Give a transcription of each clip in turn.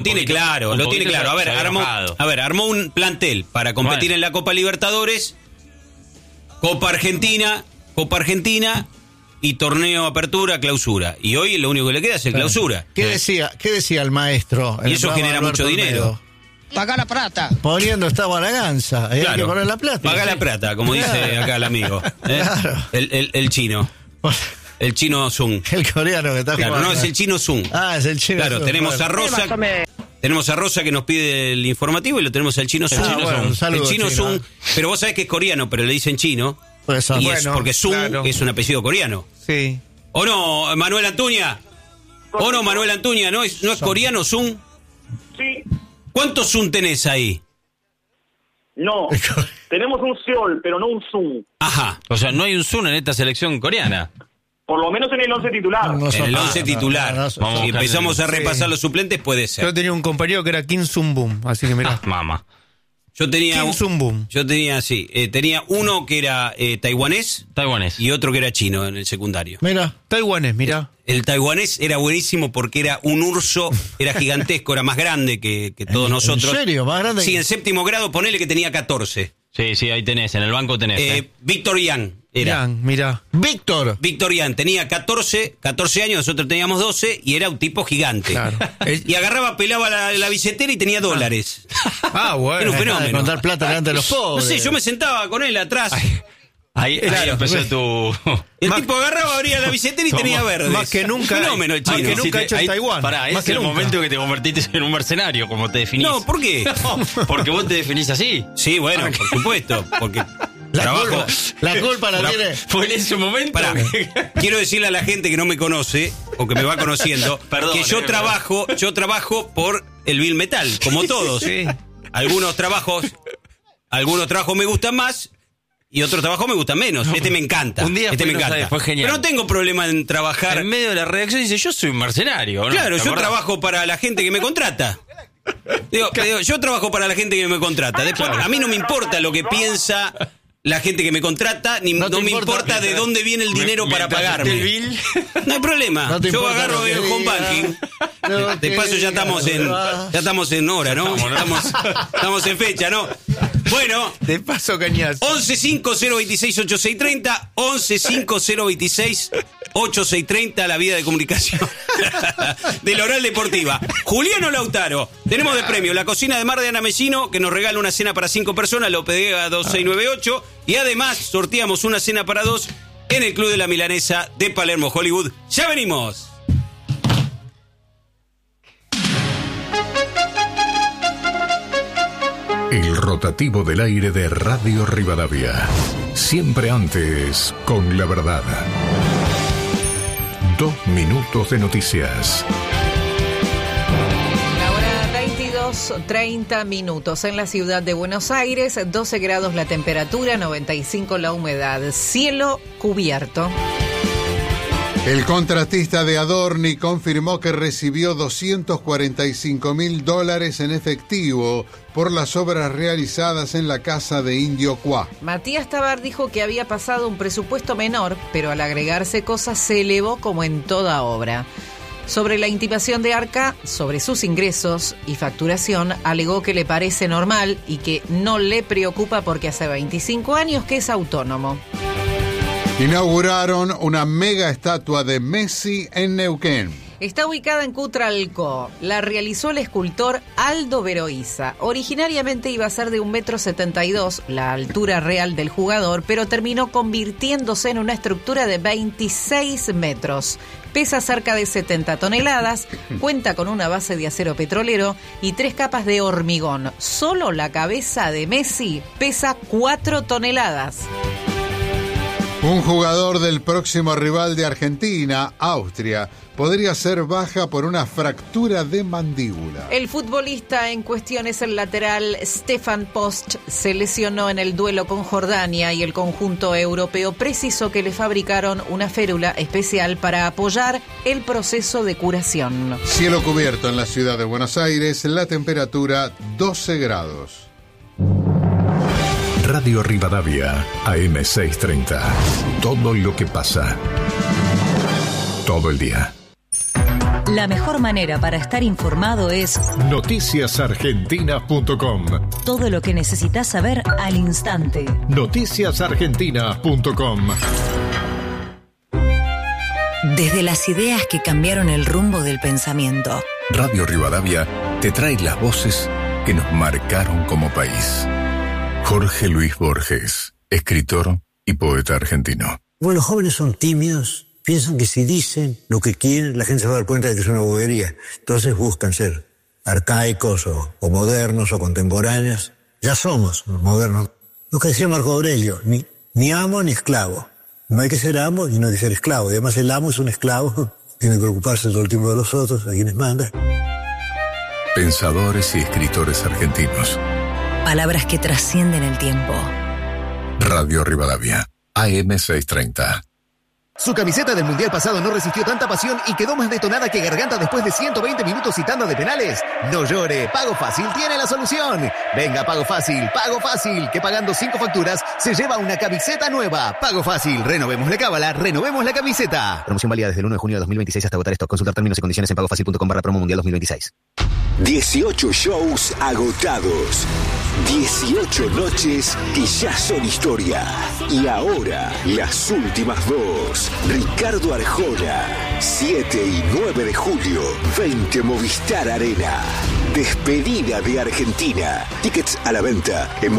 Tiene claro, lo tiene claro. A ver, armó un plantel para competir en la Copa Libertadores, Copa Argentina y torneo Apertura, Clausura. Y hoy lo único que le queda es el Clausura. ¿Qué decía el maestro? Y eso genera mucho dinero. Paga la plata. Poniendo esta balaganza. Hay que poner la plata. Paga la plata, como dice acá el amigo. Claro. El chino. El chino Zung. El coreano que está jugando. Claro, no, es el chino Zung. Es el chino Zung. Claro, tenemos a Rosa. Tenemos a Rosa que nos pide el informativo y lo tenemos al chino Zung. El chino Zung. Pero vos sabés que es coreano, pero le dicen chino. Pues y es porque Zung es un apellido coreano. Sí. ¿O no, Manuel Antuña? ¿O no, Manuel Antuña? ¿No es coreano Zung? Sí. ¿Cuántos Zung tenés ahí? No, tenemos un Seol, pero no un Zoom. Ajá. O sea, no hay un Zung en esta selección coreana. Por lo menos en el 11 titular. En el 11 titular. Si empezamos a repasar los suplentes, puede ser. Yo tenía un compañero que era Kim Sung-boom, así que mirá. Mamá. Yo tenía Kim Sung-boom. tenía uno que era taiwanés y otro que era chino en el secundario. Mira, taiwanés, mirá. El taiwanés era buenísimo porque era un urso, era gigantesco, era más grande que todos nosotros. ¿En serio? ¿Más grande? Sí, en séptimo grado ponele que tenía 14. Sí, ahí tenés, en el banco tenés. Víctor Yang era. Yang, mirá. Víctor Yang tenía 14 años, nosotros teníamos 12 y era un tipo gigante. Claro. Y pelaba la billetera y tenía dólares. Bueno. Era un fenómeno. Contar plata delante de los pobres. No sé, yo me sentaba con él atrás. Ahí empezó tu... El tipo agarraba, abría la billetera y tenía verde. Más que nunca. Fenómeno el chino. Más que nunca ha hecho en Taiwán. Es el momento que te convertiste en un mercenario, como te definís. No, ¿por qué? No, porque vos te definís así. Sí, bueno, por supuesto. Porque la culpa la tiene. Fue en ese momento. Quiero decirle a la gente que no me conoce, o que me va conociendo, que yo trabajo por el Bill Metal, como todos. Sí. Algunos trabajos me gustan más y otros trabajos me gustan menos. Este me encanta. Un día me encanta. Fue genial. Pero no tengo problema en trabajar. En medio de la redacción dice, yo soy un mercenario, ¿no? Claro, yo trabajo para la gente que me contrata. Digo, yo trabajo para la gente que me contrata. Después, a mí no me importa lo que piensa la gente que me contrata, no me importa de dónde viene el dinero para pagarme. El bill. No hay problema. Yo agarro el home banking. De paso ya estamos en hora, ¿no? Estamos en fecha, ¿no? Bueno, de paso cañazo. 1150268630, 1150268630, la vía de comunicación de la Oral Deportiva. Juliano Lautaro, tenemos de premio la cocina de Mar de Ana Mesino, que nos regala una cena para 5 personas, lo pedí a 2698, y además sorteamos una cena para 2 en el Club de la Milanesa de Palermo, Hollywood. ¡Ya venimos! El rotativo del aire de Radio Rivadavia. Siempre antes con la verdad. 2 minutos de noticias. La hora 22:30 minutos en la ciudad de Buenos Aires, 12 grados la temperatura, 95 la humedad, cielo cubierto. El contratista de Adorni confirmó que recibió $245.000 en efectivo por las obras realizadas en la casa de Indio Cuá. Matías Tabar dijo que había pasado un presupuesto menor, pero al agregarse cosas se elevó como en toda obra. Sobre la intimación de Arca, sobre sus ingresos y facturación, alegó que le parece normal y que no le preocupa porque hace 25 años que es autónomo. Inauguraron una mega estatua de Messi en Neuquén. Está ubicada en Cutralcó. La realizó el escultor Aldo Veroiza. Originariamente iba a ser de 1,72 m, la altura real del jugador, pero terminó convirtiéndose en una estructura de 26 metros. Pesa cerca de 70 toneladas, cuenta con una base de acero petrolero y 3 capas de hormigón. Solo la cabeza de Messi pesa 4 toneladas. Un jugador del próximo rival de Argentina, Austria, podría ser baja por una fractura de mandíbula. El futbolista en cuestión es el lateral Stefan Post. Se lesionó en el duelo con Jordania y el conjunto europeo precisó que le fabricaron una férula especial para apoyar el proceso de curación. Cielo cubierto en la ciudad de Buenos Aires, la temperatura 12 grados. Radio Rivadavia, AM630. Todo lo que pasa. Todo el día. La mejor manera para estar informado es noticiasargentinas.com. todo lo que necesitas saber al instante. noticiasargentinas.com. Desde las ideas que cambiaron el rumbo del pensamiento. Radio Rivadavia te trae las voces que nos marcaron como país. Jorge Luis Borges, escritor y poeta argentino. Bueno, los jóvenes son tímidos, piensan que si dicen lo que quieren, la gente se va a dar cuenta de que es una bobería. Entonces buscan ser arcaicos o modernos o contemporáneos. Ya somos modernos. Lo que decía Marco Aurelio, ni amo ni esclavo. No hay que ser amo y no hay que ser esclavo. Y además el amo es un esclavo, tiene que preocuparse todo el tiempo de los otros, a quienes manda. Pensadores y escritores argentinos. Palabras que trascienden el tiempo. Radio Rivadavia, AM 630. Su camiseta del Mundial pasado no resistió tanta pasión y quedó más detonada que Garganta después de 120 minutos y tanda de penales. No llore, Pago Fácil tiene la solución. Venga, Pago Fácil, que pagando 5 facturas se lleva una camiseta nueva. Pago Fácil, renovemos la cábala, renovemos la camiseta. Promoción válida desde el 1 de junio de 2026 hasta agotar stock. Consultar términos y condiciones en pagofacil.com/promo mundial 2026. 18 shows agotados. 18 noches que ya son historia. Y ahora, las últimas dos. Ricardo Arjona, 7 y 9 de julio, 20 Movistar Arena. Despedida de Argentina. Tickets a la venta en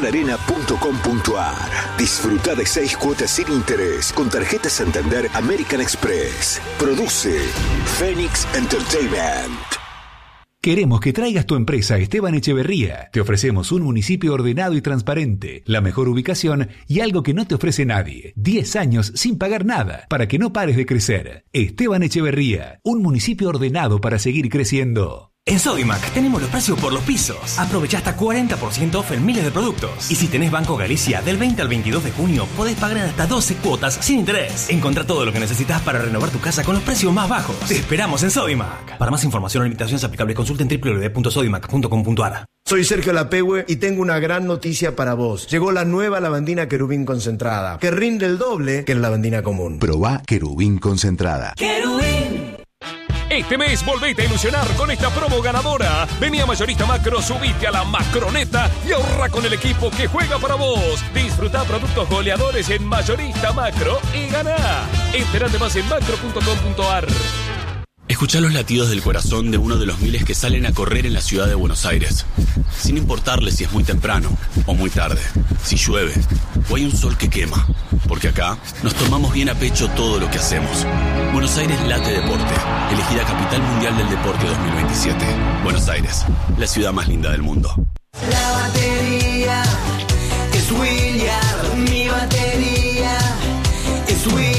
movistararena.com.ar. Disfruta de 6 cuotas sin interés con tarjeta Santander American Express. Produce Phoenix Entertainment. Queremos que traigas tu empresa a Esteban Echeverría. Te ofrecemos un municipio ordenado y transparente, la mejor ubicación y algo que no te ofrece nadie. 10 años sin pagar nada, para que no pares de crecer. Esteban Echeverría, un municipio ordenado para seguir creciendo. En Sodimac tenemos los precios por los pisos. Aprovecha hasta 40% off en miles de productos. Y si tenés Banco Galicia, del 20 al 22 de junio podés pagar en hasta 12 cuotas sin interés. Encontrá todo lo que necesitas para renovar tu casa con los precios más bajos. Te esperamos en Sodimac. Para más información o limitaciones aplicables, consulten www.sodimac.com.ar. Soy Sergio Lapehue y tengo una gran noticia para vos. Llegó la nueva lavandina Querubín concentrada, que rinde el doble que la lavandina común. Probá Querubín concentrada. ¡Querubín! Este mes volvete a ilusionar con esta promo ganadora. Vení a Mayorista Macro, subite a la Macroneta y ahorra con el equipo que juega para vos. Disfrutá productos goleadores en Mayorista Macro y ganá. Enterate más en macro.com.ar. Escuchá los latidos del corazón de uno de los miles que salen a correr en la ciudad de Buenos Aires. Sin importarle si es muy temprano o muy tarde, si llueve o hay un sol que quema. Porque acá nos tomamos bien a pecho todo lo que hacemos. Buenos Aires late deporte. Elegida Capital Mundial del Deporte 2027. Buenos Aires, la ciudad más linda del mundo. La batería es William. Mi batería es William.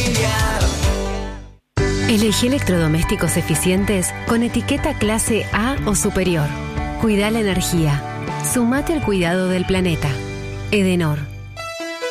Elegí electrodomésticos eficientes con etiqueta clase A o superior. Cuida la energía. Sumate al cuidado del planeta. Edenor.